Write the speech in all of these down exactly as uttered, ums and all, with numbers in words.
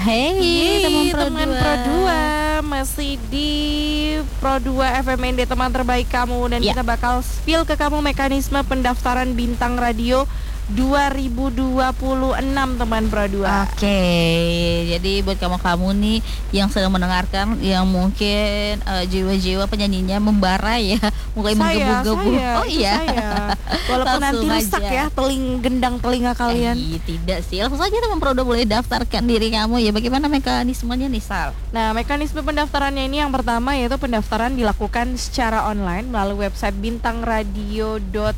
Hey teman Pro teman Pro dua, masih di Pro dua F M N D teman terbaik kamu. Dan Ya. kita bakal spill ke kamu mekanisme pendaftaran bintang radio dua ribu dua puluh enam teman Pro dua. Oke, jadi buat kamu-kamu nih yang sedang mendengarkan, yang mungkin uh, jiwa-jiwa penyanyinya membara ya, mulai Saya, menggebu-gebu. saya, Oh itu iya, saya. Walaupun nanti Langsung rusak aja. ya teling gendang telinga kalian. Eh, tidak sih, langsung saja teman Pro dua boleh daftarkan diri kamu ya. Bagaimana mekanismenya nih Sal? Nah, mekanisme pendaftarannya ini yang pertama yaitu pendaftaran dilakukan secara online melalui website bintangradio dot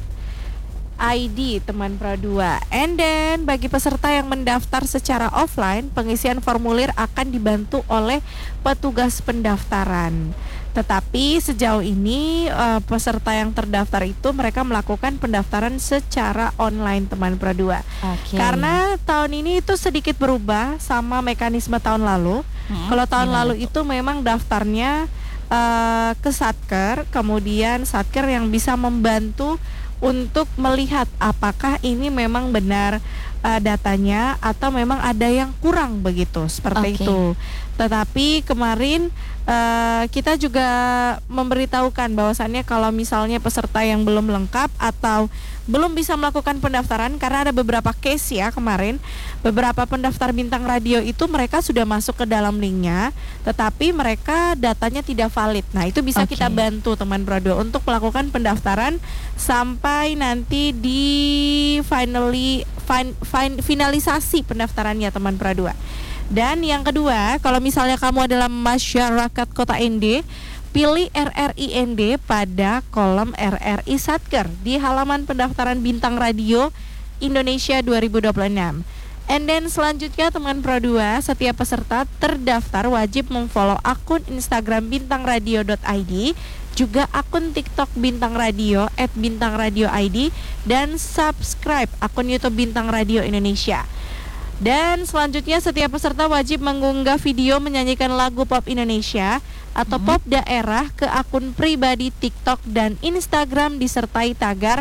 I D teman Pro dua. And then bagi peserta yang mendaftar secara offline, pengisian formulir akan dibantu oleh petugas pendaftaran. Tetapi sejauh ini uh, peserta yang terdaftar itu mereka melakukan pendaftaran secara online teman Pro dua. Oke. Karena tahun ini itu sedikit berubah sama mekanisme tahun lalu. Hmm, Kalau tahun gimana lalu itu memang daftarnya uh, ke Satker, kemudian Satker yang bisa membantu untuk melihat apakah ini memang benar uh, datanya atau memang ada yang kurang begitu, seperti Oke. itu. Tetapi kemarin uh, kita juga memberitahukan bahwasannya kalau misalnya peserta yang belum lengkap atau belum bisa melakukan pendaftaran, karena ada beberapa case ya kemarin, beberapa pendaftar bintang radio itu mereka sudah masuk ke dalam linknya, tetapi mereka datanya tidak valid. Nah itu bisa Oke. kita bantu teman Pro dua untuk melakukan pendaftaran sampai nanti di finally fin, fin, finalisasi pendaftarannya teman Pro dua. Dan yang kedua, kalau misalnya kamu adalah masyarakat Kota N D, pilih R R I N D pada kolom R R I Satker di halaman pendaftaran bintang radio Indonesia dua ribu dua puluh enam. And then selanjutnya teman Pro dua, setiap peserta terdaftar wajib memfollow akun Instagram bintangradio dot I D, juga akun TikTok Bintang Radio et bintang radio I D, dan subscribe akun YouTube Bintang Radio Indonesia. Dan selanjutnya setiap peserta wajib mengunggah video menyanyikan lagu pop Indonesia atau Mhm. pop daerah ke akun pribadi TikTok dan Instagram disertai tagar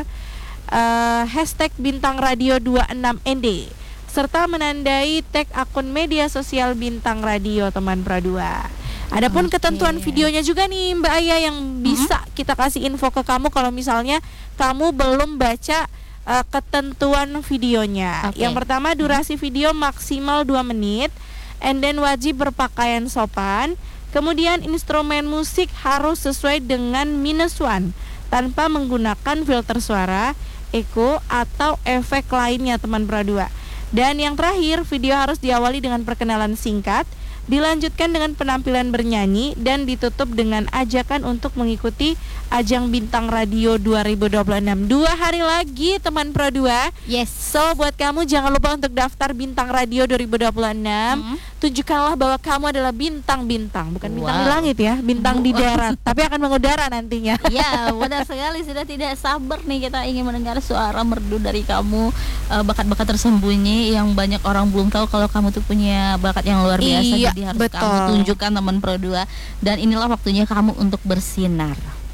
uh, hashtag Bintang Radio dua puluh enam N D serta menandai tag akun media sosial Bintang Radio teman Pro dua. Adapun Oke. ketentuan videonya juga nih Mbak Aya yang bisa kita kasih info ke kamu kalau misalnya kamu belum baca uh, ketentuan videonya. Oke. Yang pertama, durasi video maksimal dua menit, and then wajib berpakaian sopan. Kemudian instrumen musik harus sesuai dengan minus one tanpa menggunakan filter suara, echo atau efek lainnya teman Pro dua. Dan yang terakhir, video harus diawali dengan perkenalan singkat, dilanjutkan dengan penampilan bernyanyi, dan ditutup dengan ajakan untuk mengikuti ajang Bintang Radio dua ribu dua puluh enam. Dua hari lagi teman Pro dua. Yes. So buat kamu jangan lupa untuk daftar Bintang Radio dua ribu dua puluh enam. Hmm. Tunjukkanlah bahwa kamu adalah bintang-bintang, bukan bintang Wow. di langit ya, bintang di darat, tapi akan mengudara nantinya. Ya, benar sekali. Sudah tidak sabar nih kita ingin mendengar suara merdu dari kamu, uh, bakat-bakat tersembunyi yang banyak orang belum tahu kalau kamu tuh punya bakat yang luar biasa. Iya, Jadi harus betul. kamu tunjukkan teman Pro dua. Dan inilah waktunya kamu untuk bersinar.